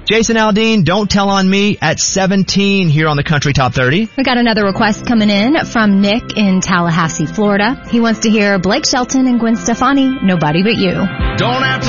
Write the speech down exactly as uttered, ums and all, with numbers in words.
Jason Aldean, Don't Tell on Me at seventeen here on the Country Top thirty. We got another request coming in from Nick in Tallahassee, Florida. He wants to hear Blake Shelton and Gwen Stefani, Nobody But You. Don't have to